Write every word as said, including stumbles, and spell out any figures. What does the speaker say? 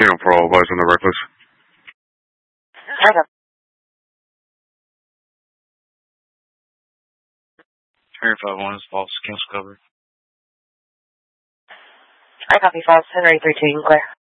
Stand for all advice on the reckless. Okay. Henry five one is false. Cancel cover. I copy false. Henry thirteen, clear.